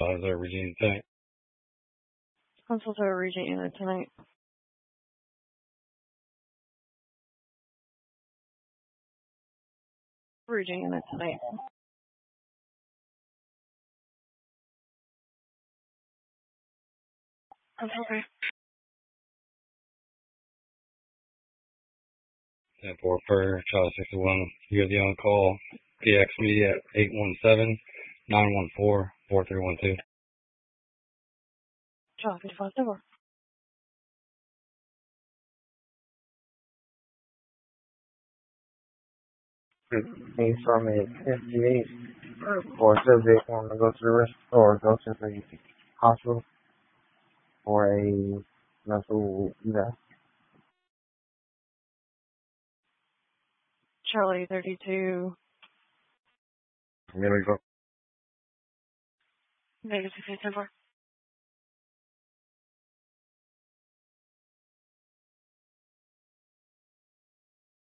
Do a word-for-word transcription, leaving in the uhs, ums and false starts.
How's our Regina tonight? Consult our Regina tonight. Regina tonight. That's okay. ten four for Charlie sixty-one. You're the on-call. P X me at eight one seven, nine one four, four three one two. Charlie fifty-five, over. He's from a fifty-eight for a subject wanting to go to the rest or go to the hospital for a mental eval. Charlie thirty-two. There we go. Vegas fifty-eight, ten four.